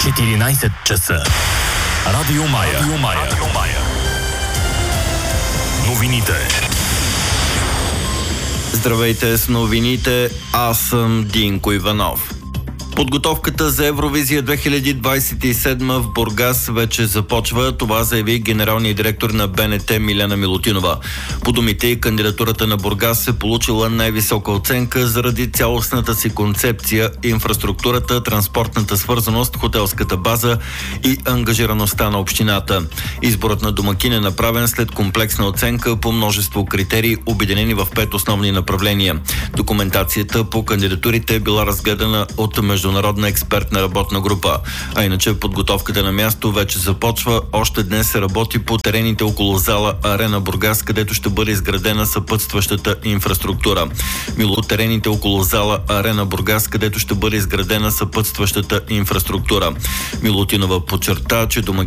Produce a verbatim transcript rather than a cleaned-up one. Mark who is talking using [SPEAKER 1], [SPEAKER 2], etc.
[SPEAKER 1] четиринайсет часа. Радио Мая. Радио Мая. Радио Мая. Новините.
[SPEAKER 2] Здравейте с новините, аз съм Динко Иванов. Подготовката за Евровизия две хиляди двайсет и седма в Бургас вече започва. Това заяви генералният директор на Б Н Т Милена Милутинова. По думите й, кандидатурата на Бургас е получила най-висока оценка заради цялостната си концепция, инфраструктурата, транспортната свързаност, хотелската база и ангажираността на общината. Изборът на домакин е направен след комплексна оценка по множество критерии, обединени в пет основни направления. Документацията по кандидатурите е била разгледана от международна експертна работна група. А иначе подготовката на място вече започва. Още днес се работи по терените около зала Арена Бургас, където ще бъде изградена съпътстващата инфраструктура. Мило терените около зала Арена Бургас, където ще бъде изградена съпътстващата инфраструктура. Милутинова подчерта, че домакин